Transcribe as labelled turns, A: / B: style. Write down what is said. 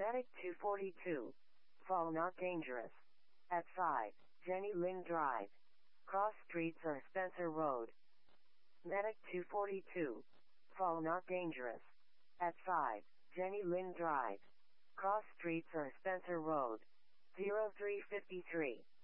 A: Medic 242. Fall not dangerous. At 5, Jenny Lind Drive. Cross streets or Spencer Road. Medic 242. Fall not dangerous. At 5, Jenny Lind Drive. Cross streets or Spencer Road. 0353.